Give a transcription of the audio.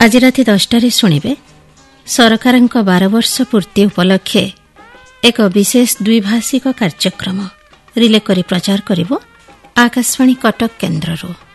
ଆଜି ରାତି 10টাରେ ଶୁଣିବେ ସରକାରଙ୍କ 12 ବର୍ଷ ପୂର୍ତ୍ତି ଉପଲକ୍ଷେ ଏକ ବିଶେଷ ଦ୍ୱିଭାଷିକ କାର୍ଯ୍ୟକ୍ରମ ରିଲେ କରି ପ୍ରଚାର କରିବ ଆକାଶବାଣୀ କଟକ କେନ୍ଦ୍ରରୁ।